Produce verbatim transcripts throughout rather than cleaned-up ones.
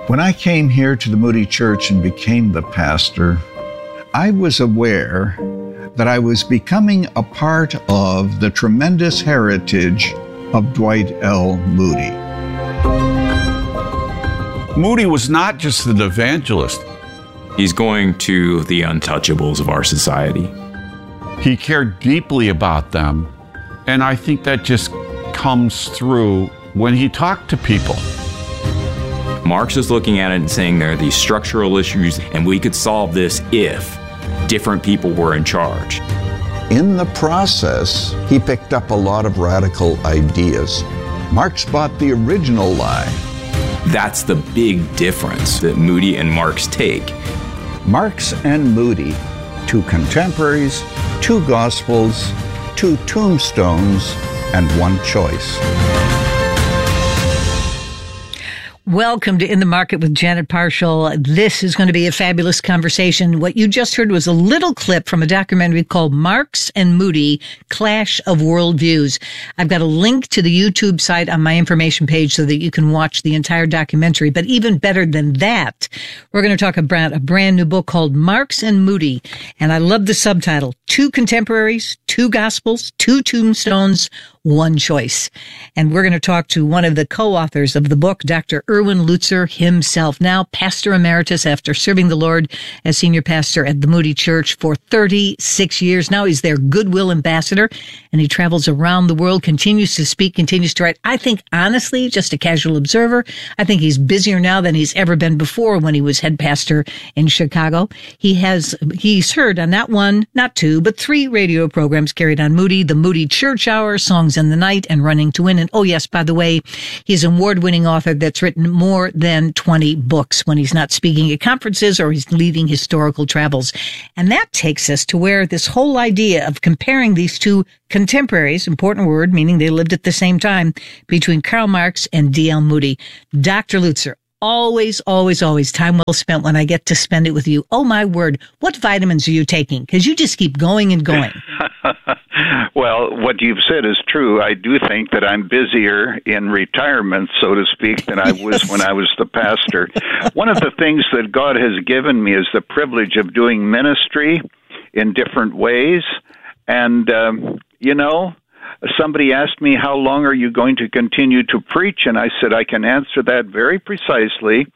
When I came here to the Moody Church and became the pastor, I was aware that I was becoming a part of the tremendous heritage of Dwight L. Moody. Moody was not just an evangelist. He's going to the untouchables of our society. He cared deeply about them, and I think that just comes through when he talked to people. Marx is looking at it and saying there are these structural issues, and we could solve this if different people were in charge. In the process, he picked up a lot of radical ideas. Marx bought the original lie. That's the big difference that Moody and Marx take. Marx and Moody, two contemporaries, two gospels, two tombstones, and one choice. Welcome to In the Market with Janet Parshall. This is going to be a fabulous conversation. What you just heard was a little clip from a documentary called Marx and Moody, Clash of Worldviews. I've got a link to the YouTube site on my information page so that you can watch the entire documentary. But even better than that, we're going to talk about a brand new book called Marx and Moody. And I love the subtitle, Two Contemporaries, Two Gospels, Two Tombstones, One Choice. And we're going to talk to one of the co-authors of the book, Doctor Erwin Lutzer himself, now pastor emeritus after serving the Lord as senior pastor at the Moody Church for thirty-six years. Now he's their goodwill ambassador, and he travels around the world, continues to speak, continues to write. I think, honestly, just a casual observer, I think he's busier now than he's ever been before when he was head pastor in Chicago. He has, he's heard on not one, not two, but three radio programs carried on Moody, the Moody Church Hour, Songs in the Night, and Running to Win. And oh yes, by the way, he's an award-winning author that's written more than twenty books when he's not speaking at conferences or he's leading historical travels. And that takes us to where this whole idea of comparing these two contemporaries, important word, meaning they lived at the same time, between Karl Marx and D L Moody. Doctor Lutzer, always, always, always time well spent when I get to spend it with you. Oh, my word. What vitamins are you taking? Because you just keep going and going. Well, what you've said is true. I do think that I'm busier in retirement, so to speak, than I was yes. when I was the pastor. One of the things that God has given me is the privilege of doing ministry in different ways. And, um, you know, somebody asked me, how long are you going to continue to preach? And I said, I can answer that very precisely.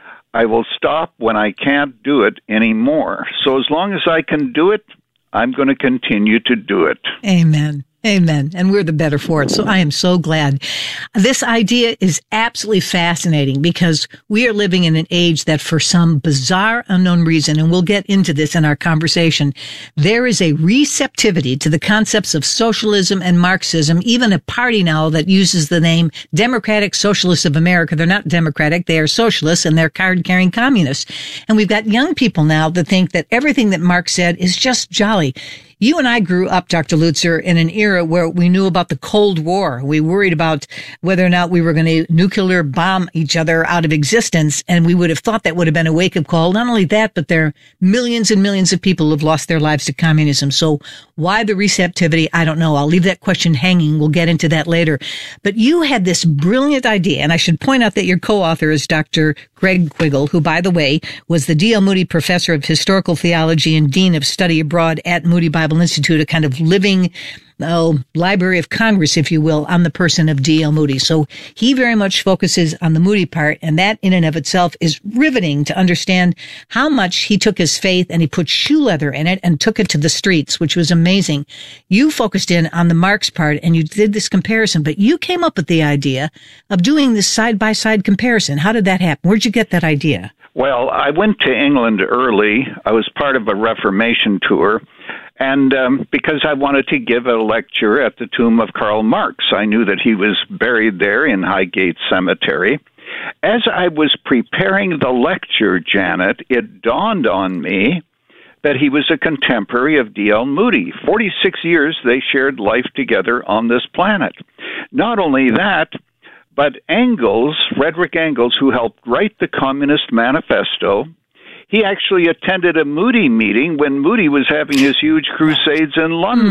I will stop when I can't do it anymore. So as long as I can do it, I'm going to continue to do it. Amen. Amen. And we're the better for it. So I am so glad. This idea is absolutely fascinating because we are living in an age that for some bizarre, unknown reason, and we'll get into this in our conversation, there is a receptivity to the concepts of socialism and Marxism, even a party now that uses the name Democratic Socialists of America. They're not democratic. They are socialists and they're card-carrying communists. And we've got young people now that think that everything that Marx said is just jolly. You and I grew up, Doctor Lutzer, in an era where we knew about the Cold War. We worried about whether or not we were going to nuclear bomb each other out of existence, and we would have thought that would have been a wake-up call. Not only that, but there are millions and millions of people who have lost their lives to communism. So why the receptivity? I don't know. I'll leave that question hanging. We'll get into that later. But you had this brilliant idea, and I should point out that your co-author is Doctor Greg Quiggle, who, by the way, was the D L Moody Professor of Historical Theology and Dean of Study Abroad at Moody Bible Institute, a kind of living oh, Library of Congress, if you will, on the person of D L Moody. So he very much focuses on the Moody part, and that in and of itself is riveting to understand how much he took his faith and he put shoe leather in it and took it to the streets, which was amazing. You focused in on the Marx part and you did this comparison, but you came up with the idea of doing this side-by-side comparison. How did that happen? Where'd you get that idea? Well, I went to England early. I was part of a Reformation tour. And um, because I wanted to give a lecture at the tomb of Karl Marx, I knew that he was buried there in Highgate Cemetery. As I was preparing the lecture, Janet, it dawned on me that he was a contemporary of D L Moody. forty-six years they shared life together on this planet. Not only that, but Engels, Frederick Engels, who helped write the Communist Manifesto, he actually attended a Moody meeting when Moody was having his huge crusades in London.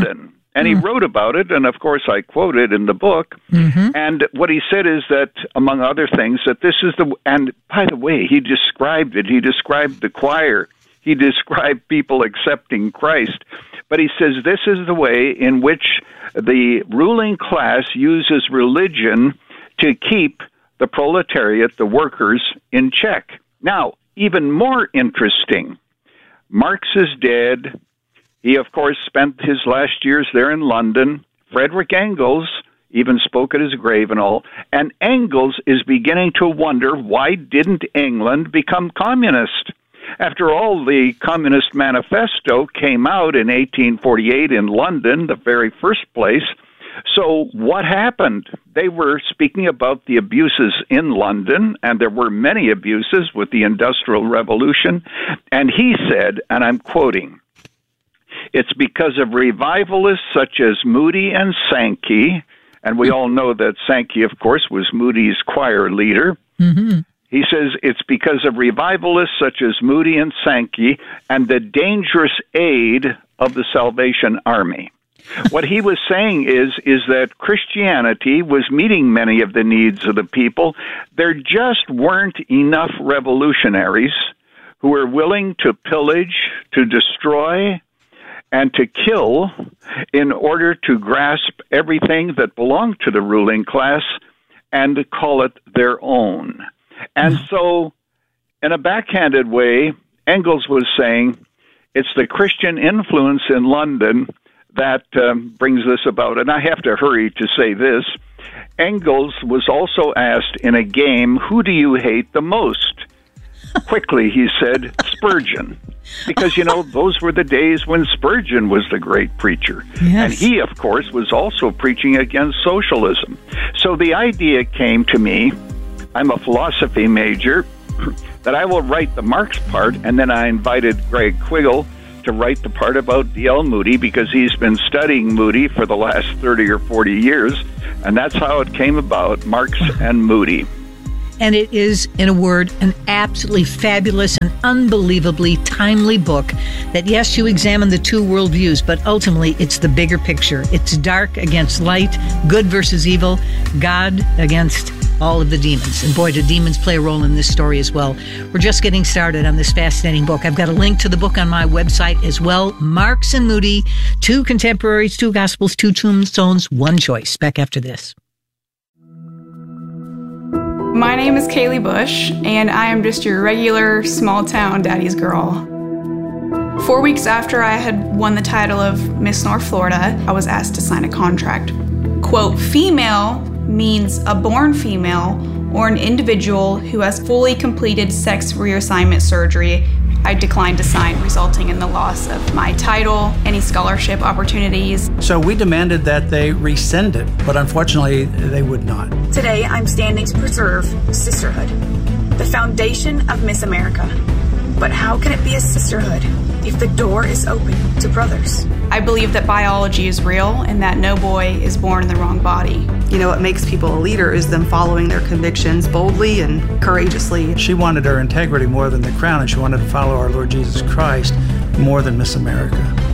And he mm. wrote about it, and of course I quote it in the book. Mm-hmm. And what he said is that, among other things, that this is the, and by the way, he described it. He described the choir. He described people accepting Christ. But he says this is the way in which the ruling class uses religion to keep the proletariat, the workers, in check. Now, even more interesting, Marx is dead. He, of course, spent his last years there in London. Frederick Engels even spoke at his grave and all. And Engels is beginning to wonder, why didn't England become communist? After all, the Communist Manifesto came out in eighteen forty-eight in London, the very first place. So what happened? They were speaking about the abuses in London, and there were many abuses with the Industrial Revolution. And he said, and I'm quoting, "It's because of revivalists such as Moody and Sankey," and we all know that Sankey, of course, was Moody's choir leader. Mm-hmm. He says, "It's because of revivalists such as Moody and Sankey and the dangerous aid of the Salvation Army." What he was saying is, is that Christianity was meeting many of the needs of the people. There just weren't enough revolutionaries who were willing to pillage, to destroy, and to kill in order to grasp everything that belonged to the ruling class and to call it their own. And so, in a backhanded way, Engels was saying it's the Christian influence in London that um, brings this about. And I have to hurry to say this. Engels was also asked in a game, who do you hate the most? Quickly, he said, Spurgeon. Because, you know, those were the days when Spurgeon was the great preacher. Yes. And he, of course, was also preaching against socialism. So the idea came to me, I'm a philosophy major, that I will write the Marx part, and then I invited Greg Quiggle to write the part about D L Moody because he's been studying Moody for the last thirty or forty years, and that's how it came about, Marx and Moody. And it is, in a word, an absolutely fabulous and unbelievably timely book that, yes, you examine the two worldviews, but ultimately it's the bigger picture. It's dark against light, good versus evil, God against all of the demons. And boy, do demons play a role in this story as well. We're just getting started on this fascinating book. I've got a link to the book on my website as well. Marx and Moody, two contemporaries, two gospels, two tombstones, one choice. Back after this. My name is Kaylee Bush, and I am just your regular small-town daddy's girl. Four weeks after I had won the title of Miss North Florida, I was asked to sign a contract. Quote, female means a born female or an individual who has fully completed sex reassignment surgery. I declined to sign, resulting in the loss of my title, any scholarship opportunities. So we demanded that they rescind it, but unfortunately, they would not. Today, I'm standing to preserve sisterhood, the foundation of Miss America. But how can it be a sisterhood if the door is open to brothers? I believe that biology is real and that no boy is born in the wrong body. You know, what makes people a leader is them following their convictions boldly and courageously. She wanted her integrity more than the crown, and she wanted to follow our Lord Jesus Christ more than Miss America.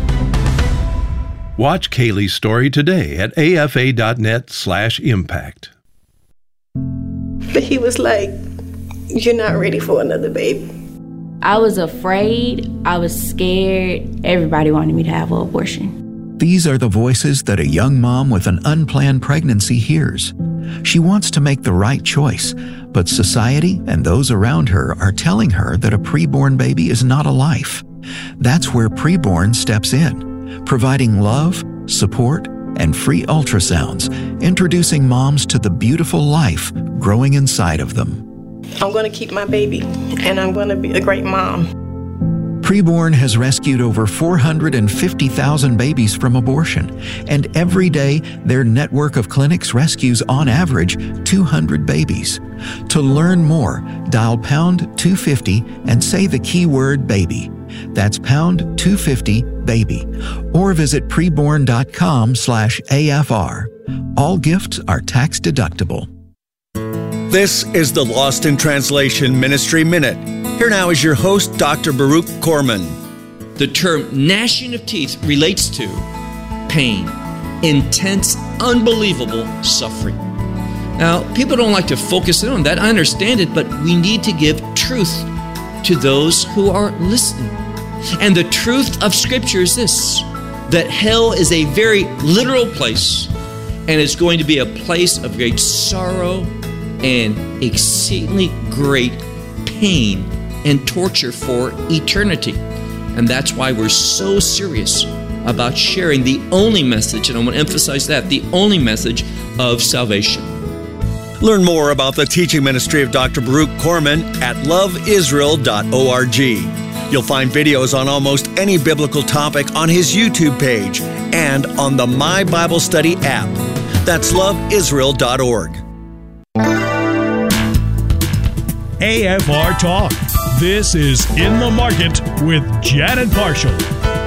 Watch Kaylee's story today at afa.net slash impact. But he was like, you're not ready for another baby. I was afraid. I was scared. Everybody wanted me to have an abortion. These are the voices that a young mom with an unplanned pregnancy hears. She wants to make the right choice, but society and those around her are telling her that a preborn baby is not a life. That's where Preborn steps in, providing love, support, and free ultrasounds, introducing moms to the beautiful life growing inside of them. I'm going to keep my baby, and I'm going to be a great mom. Preborn has rescued over four hundred fifty thousand babies from abortion, and every day their network of clinics rescues on average two hundred babies. To learn more, dial pound two fifty and say the keyword baby. That's pound two fifty baby, or visit preborn.com slash AFR. All gifts are tax deductible. This is the Lost in Translation Ministry Minute. Here now is your host, Doctor Baruch Korman. The term gnashing of teeth relates to pain, intense, unbelievable suffering. Now, people don't like to focus in on that. I understand it, but we need to give truth to those who are listening. And the truth of Scripture is this, that hell is a very literal place, and it's going to be a place of great sorrow and exceedingly great pain and torture for eternity. And that's why we're so serious about sharing the only message, and I want to emphasize that, the only message of salvation. Learn more about the teaching ministry of Doctor Baruch Corman at love israel dot org. You'll find videos on almost any biblical topic on his YouTube page and on the My Bible Study app. That's love israel dot org. A F R Talk. This is In the Market with Janet Parshall.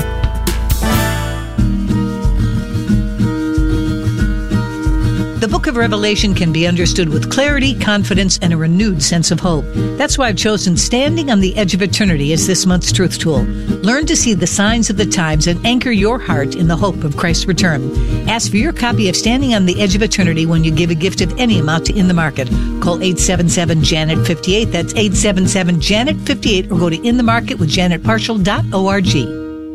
The book of Revelation can be understood with clarity, confidence, and a renewed sense of hope. That's why I've chosen Standing on the Edge of Eternity as this month's truth tool. Learn to see the signs of the times and anchor your heart in the hope of Christ's return. Ask for your copy of Standing on the Edge of Eternity when you give a gift of any amount to In the Market. Call eight seven seven, Janet fifty-eight. That's eight seven seven, Janet fifty-eight, or go to in the market with janet parshall dot org.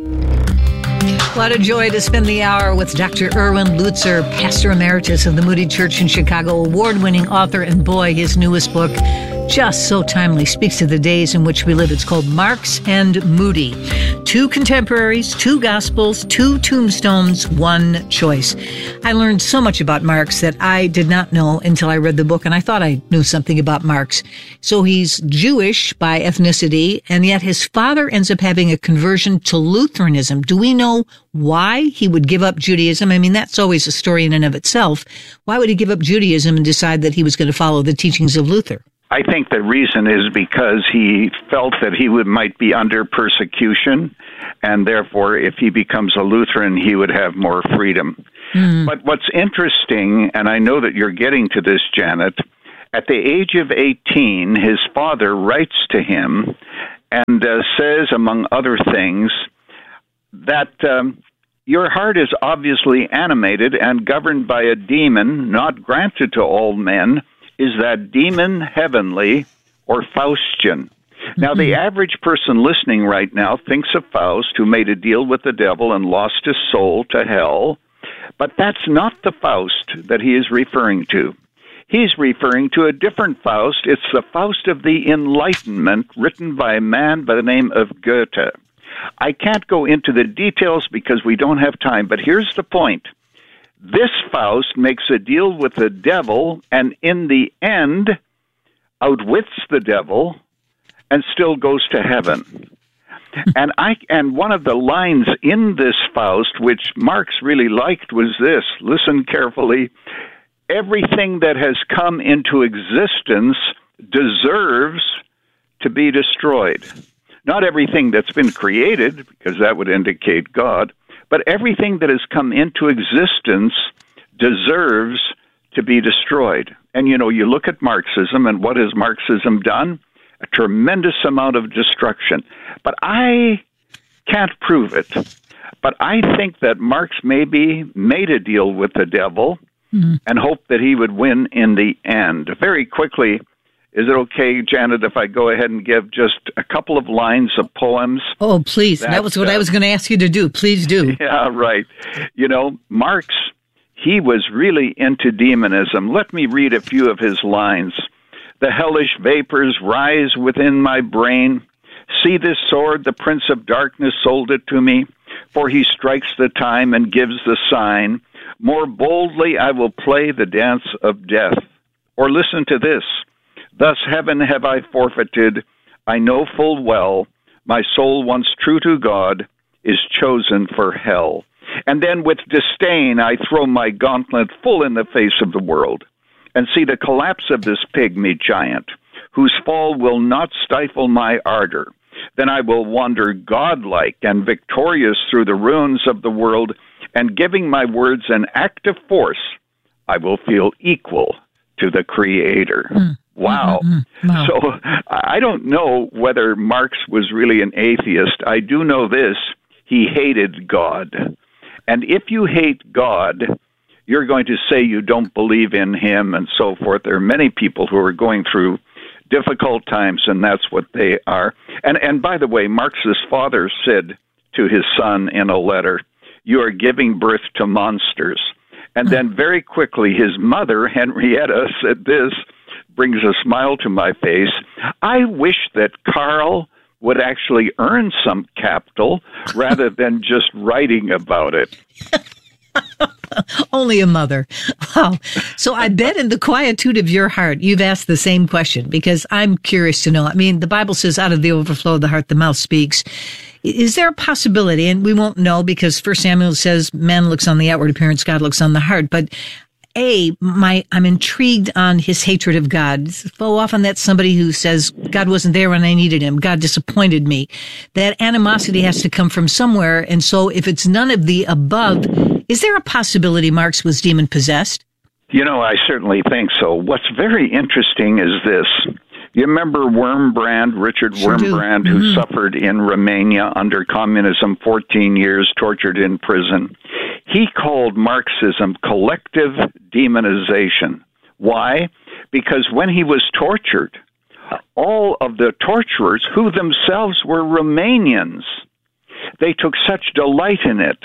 What a joy to spend the hour with Doctor Erwin Lutzer, Pastor Emeritus of the Moody Church in Chicago, award-winning author, and boy, his newest book, just so timely, speaks to the days in which we live. It's called Marks and Moody. Two contemporaries, two gospels, two tombstones, one choice. I learned so much about Marks that I did not know until I read the book, and I thought I knew something about Marks. So he's Jewish by ethnicity, and yet his father ends up having a conversion to Lutheranism. Do we know why he would give up Judaism? I mean, that's always a story in and of itself. Why would he give up Judaism and decide that he was going to follow the teachings of Luther? I think the reason is because he felt that he would might be under persecution, and therefore, if he becomes a Lutheran, he would have more freedom. Mm. But what's interesting, and I know that you're getting to this, Janet, at the age of eighteen, his father writes to him and uh, says, among other things, that um, your heart is obviously animated and governed by a demon not granted to all men. Is that demon heavenly or Faustian? Mm-hmm. Now, the average person listening right now thinks of Faust, who made a deal with the devil and lost his soul to hell, but that's not the Faust that he is referring to. He's referring to a different Faust. It's the Faust of the Enlightenment, written by a man by the name of Goethe. I can't go into the details because we don't have time, but here's the point. This Faust makes a deal with the devil and in the end outwits the devil and still goes to heaven. and I and one of the lines in this Faust, which Marx really liked, was this. Listen carefully. Everything that has come into existence deserves to be destroyed. Not everything that's been created, because that would indicate God, but everything that has come into existence deserves to be destroyed. And, you know, you look at Marxism, and what has Marxism done? A tremendous amount of destruction. But I can't prove it. But I think that Marx maybe made a deal with the devil mm-hmm. and hoped that he would win in the end. Very quickly, is it okay, Janet, if I go ahead and give just a couple of lines of poems? Oh, please. That, that was what uh, I was going to ask you to do. Please do. Yeah, right. You know, Marx, he was really into demonism. Let me read a few of his lines. The hellish vapors rise within my brain. See this sword, the prince of darkness sold it to me, for he strikes the time and gives the sign. More boldly I will play the dance of death. Or listen to this. Thus heaven have I forfeited. I know full well my soul once true to God is chosen for hell. And then with disdain I throw my gauntlet full in the face of the world and see the collapse of this pygmy giant, whose fall will not stifle my ardor. Then I will wander godlike and victorious through the ruins of the world, and giving my words an active force, I will feel equal to the Creator. Mm. Wow. Mm-hmm. Wow. So I don't know whether Marx was really an atheist. I do know this. He hated God. And if you hate God, you're going to say you don't believe in him and so forth. There are many people who are going through difficult times, and that's what they are. And and by the way, Marx's father said to his son in a letter, "You are giving birth to monsters." And then very quickly, his mother, Henrietta, said this, brings a smile to my face. "I wish that Carl would actually earn some capital rather than just writing about it." Only a mother. Wow. So I bet in the quietude of your heart, you've asked the same question, because I'm curious to know. I mean, the Bible says out of the overflow of the heart, the mouth speaks. Is there a possibility, and we won't know because First Samuel says man looks on the outward appearance, God looks on the heart, but A, my, I'm intrigued on his hatred of God. So often that's somebody who says, God wasn't there when I needed him. God disappointed me. That animosity has to come from somewhere. And so if it's none of the above, is there a possibility Marx was demon possessed? You know, I certainly think so. What's very interesting is this. You remember Wurmbrand, Richard Sure do. Wurmbrand, who Mhm. suffered in Romania under communism, fourteen years, tortured in prison. He called Marxism collective demonization. Why? Because when he was tortured, all of the torturers, who themselves were Romanians, they took such delight in it.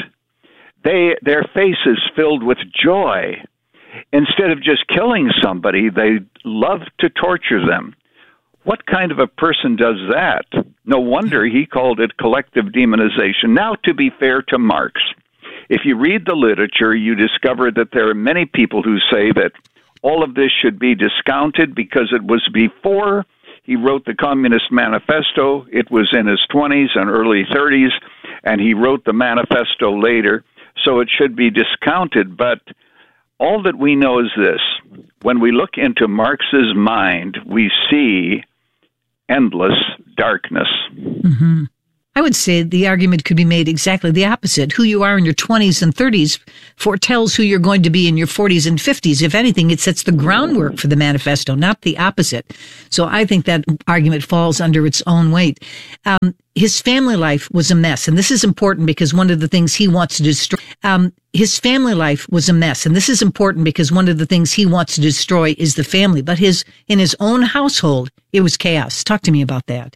They, their faces filled with joy. Instead of just killing somebody, they loved to torture them. What kind of a person does that? No wonder he called it collective demonization. Now, to be fair to Marx, if you read the literature, you discover that there are many people who say that all of this should be discounted because it was before he wrote the Communist Manifesto. It was in his twenties and early thirties, and he wrote the manifesto later, so it should be discounted. But all that we know is this. When we look into Marx's mind, we see endless darkness. Mm-hmm. I would say the argument could be made exactly the opposite. Who you are in your twenties and thirties foretells who you're going to be in your forties and fifties. If anything, it sets the groundwork for the manifesto, not the opposite. So I think that argument falls under its own weight. Um, his family life was a mess. And this is important because one of the things he wants to destroy, um, his family life was a mess. And this is important because one of the things he wants to destroy is the family. But his, in his own household, it was chaos. Talk to me about that.